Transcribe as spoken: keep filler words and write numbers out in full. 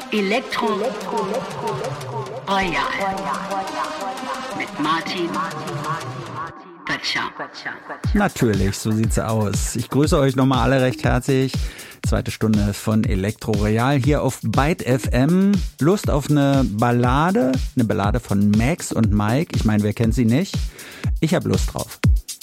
Elektro Royal mit Martin Böttcher. Natürlich, so sieht's aus. Ich grüße euch nochmal alle recht herzlich. Zweite Stunde von Elektro Royal hier auf Byte F M. Lust auf eine Ballade? Eine Ballade von Max und Mike. Ich meine, wer kennt sie nicht? Ich habe Lust drauf.